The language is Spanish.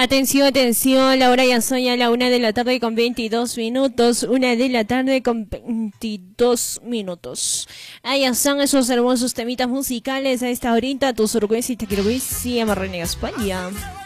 Atención, atención, la hora ya son ya la 1 de la tarde con 22 minutos, 1 de la tarde con 22 minutos. Ahí están esos hermosos temitas musicales a esta horita, tus orgullos y te quiero ver, sí, Amarrene España.